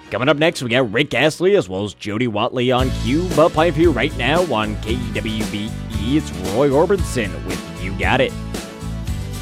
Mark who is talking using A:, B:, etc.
A: Coming up next, we got Rick Astley as well as Jody Watley on Q, but playing for you right now on KWBE, it's Roy Orbison with You Got It.